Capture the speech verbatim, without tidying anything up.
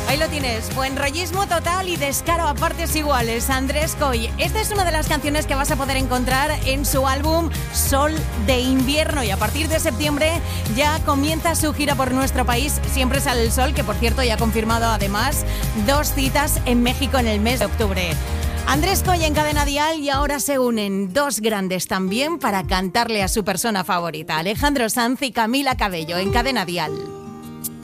Ahí lo tienes, buen rollismo total y descaro a partes iguales. Andrés Coll. Esta es una de las canciones que vas a poder encontrar en su álbum Sol de Invierno, y a partir de septiembre ya comienza su gira por nuestro país. Siempre sale el sol, que por cierto ya ha confirmado además dos citas en México en el mes de octubre. Andrés Coll en Cadena Dial, y ahora se unen dos grandes también para cantarle a su persona favorita, Alejandro Sanz y Camila Cabello en Cadena Dial.